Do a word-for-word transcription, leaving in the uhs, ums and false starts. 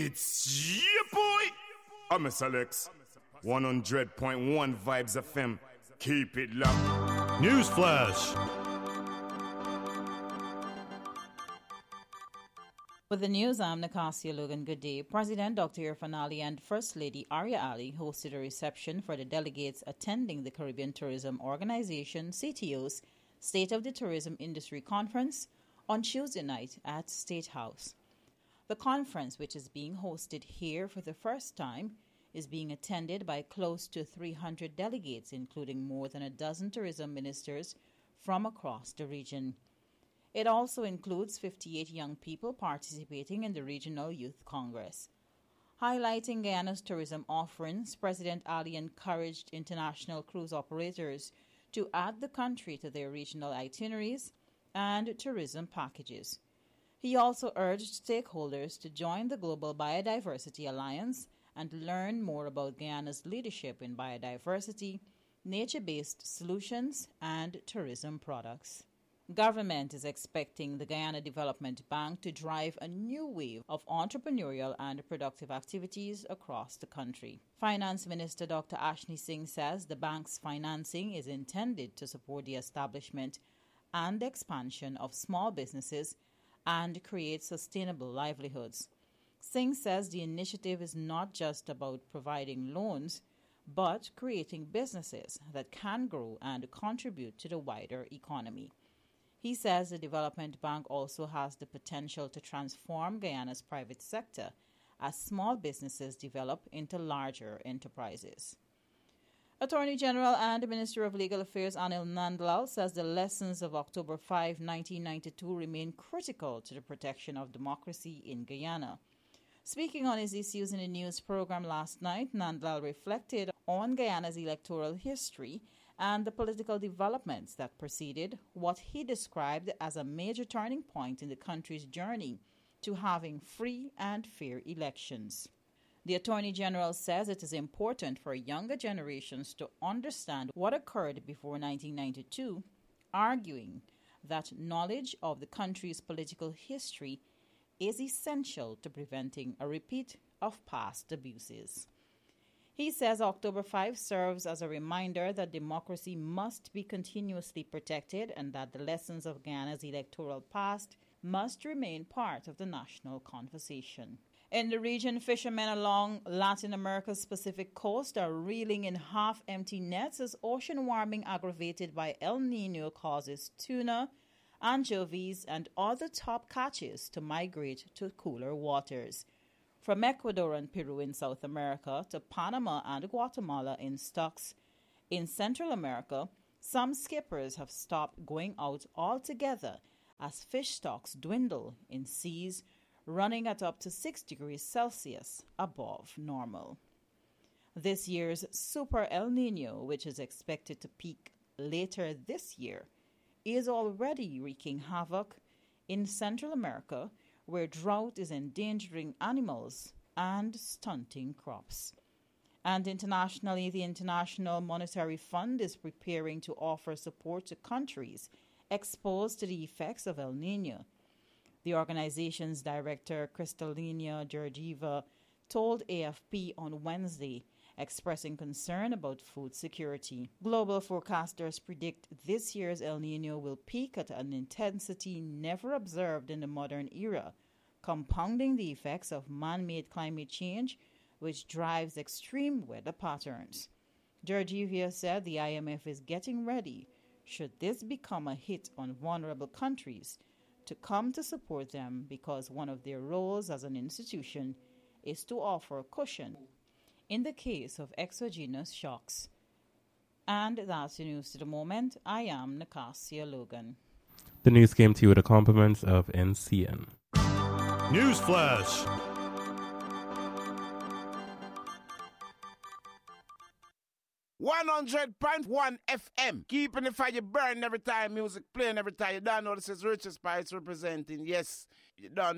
It's yeah, boy. I'm a Alex. one hundred point one Vibes F M. Keep it locked. Newsflash. With the news, I'm Nakasia Logan. Good day. President Doctor Irfaan Ali and First Lady Arya Ali hosted a reception for the delegates attending the Caribbean Tourism Organization, C T O's, State of the Tourism Industry Conference on Tuesday night at State House. The conference, which is being hosted here for the first time, is being attended by close to three hundred delegates, including more than a dozen tourism ministers from across the region. It also includes fifty-eight young people participating in the Regional Youth Congress. Highlighting Guyana's tourism offerings, President Ali encouraged international cruise operators to add the country to their regional itineraries and tourism packages. He also urged stakeholders to join the Global Biodiversity Alliance and learn more about Guyana's leadership in biodiversity, nature-based solutions, and tourism products. Government is expecting the Guyana Development Bank to drive a new wave of entrepreneurial and productive activities across the country. Finance Minister Doctor Ashni Singh says the bank's financing is intended to support the establishment and expansion of small businesses and create sustainable livelihoods. Singh says the initiative is not just about providing loans, but creating businesses that can grow and contribute to the wider economy. He says the Development Bank also has the potential to transform Guyana's private sector as small businesses develop into larger enterprises. Attorney General and Minister of Legal Affairs Anil Nandlal says the lessons of October fifth, nineteen ninety-two remain critical to the protection of democracy in Guyana. Speaking on his issues in a news program last night, Nandlal reflected on Guyana's electoral history and the political developments that preceded what he described as a major turning point in the country's journey to having free and fair elections. The Attorney General says it is important for younger generations to understand what occurred before nineteen ninety-two, arguing that knowledge of the country's political history is essential to preventing a repeat of past abuses. He says October fifth serves as a reminder that democracy must be continuously protected and that the lessons of Guyana's electoral past must remain part of the national conversation. In the region, fishermen along Latin America's Pacific coast are reeling in half-empty nets as ocean warming aggravated by El Niño causes tuna, anchovies, and other top catches to migrate to cooler waters. From Ecuador and Peru in South America to Panama and Guatemala in stocks in Central America, some skippers have stopped going out altogether as fish stocks dwindle in seas running at up to six degrees Celsius above normal. This year's Super El Niño, which is expected to peak later this year, is already wreaking havoc in Central America, where drought is endangering animals and stunting crops. And internationally, the International Monetary Fund is preparing to offer support to countries exposed to the effects of El Niño. The organization's director, Kristalina Georgieva, told A F P on Wednesday, expressing concern about food security. Global forecasters predict this year's El Niño will peak at an intensity never observed in the modern era, compounding the effects of man-made climate change, which drives extreme weather patterns. Georgieva said the I M F is getting ready, should this become a hit on vulnerable countries, to come to support them because one of their roles as an institution is to offer cushion in the case of exogenous shocks. And that's the news to the moment. I am Nakasia Logan. The news came to you with the compliments of N C N. Newsflash. one hundred point one F M. Keeping the fire burning every time music playing, every time you don't know this is Richard Spice representing. Yes, you don't